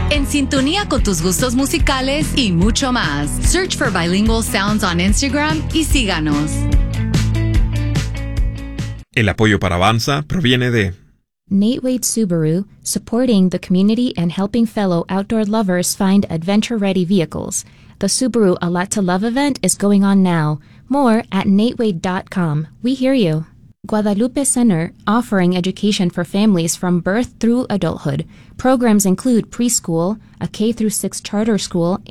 En sintonía con tus gustos musicales y mucho más. Search for Bilingual Sounds on Instagram y síganos. El apoyo para Avanza proviene de Nate Wade Subaru, supporting the community and helping fellow outdoor lovers find adventure-ready vehicles. The Subaru A Lot to Love event is going on now. More at natewade.com. We hear you. Guadalupe Center, offering education for families from birth through adulthood. Programs include preschool, a K-6 charter school,